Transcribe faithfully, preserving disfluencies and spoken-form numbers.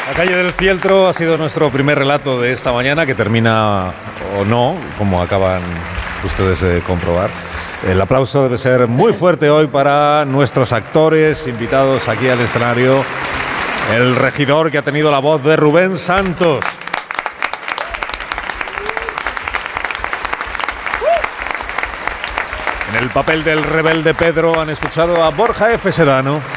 La calle del Fieltro ha sido nuestro primer relato de esta mañana, que termina o no, como acaban ustedes de comprobar. El aplauso debe ser muy fuerte hoy para nuestros actores invitados aquí al escenario. El regidor, que ha tenido la voz de Rubén Santos. En el papel del rebelde Pedro han escuchado a Borja F. Sedano.